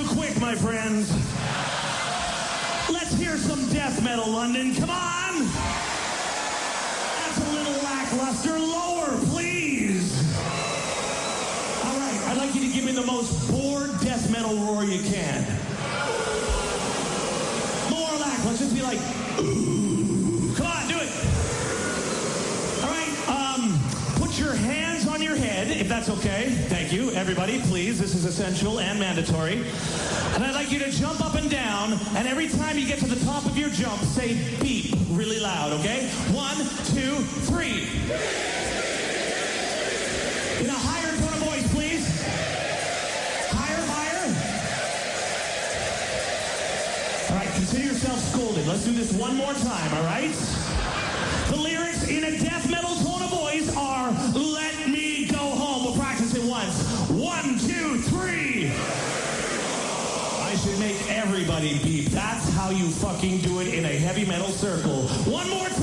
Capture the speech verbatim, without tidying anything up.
quick, my friends. Let's hear some death metal, London. Come on. That's a little lackluster. Lower, please. All right, I'd like you to give me the most bored death metal roar you can. More lack. Let's just be like, ooh. Come on, do it. All right, um, put your hands on your head, if that's okay. Thank you, everybody, please. This is essential and mandatory. And I'd like you to jump up and down, and every time you get to the top of your jump, say beep really loud, okay? One, two, three. In a higher tone of voice, please. Higher, higher. All right, consider yourself scolded. Let's do this one more time, all right? The lyrics in a death metal tone of voice are, let me go home. We'll practice it once. One, two, three. I should make everybody beep. That's how you fucking do it in a heavy metal circle. One more time.